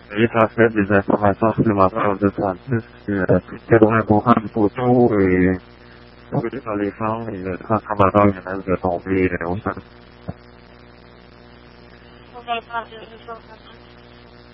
et ça fait des informations supplémentaires de santé, quel aurait un programme photo et pour dans les femmes et le transformateur vient de tomber au sol. On va prendre une information.